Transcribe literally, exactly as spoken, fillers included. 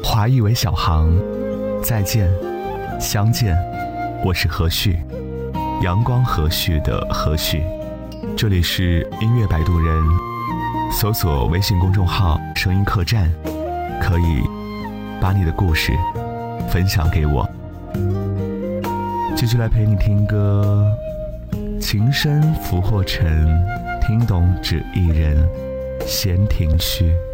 华裔为小航，再见，相见，我是何旭，阳光何旭的何旭。这里是音乐摆渡人，搜索微信公众号声音客栈，可以把你的故事分享给我。继续来陪你听歌，情深浮或沉，听懂只一人，闲庭序。